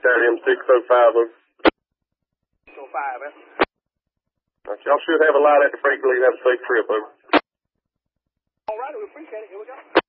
Stadium 605. Over. 605, eh? Y'all should have a light at the freight gate and have a safe trip. Over. All right, we appreciate it. Here we go.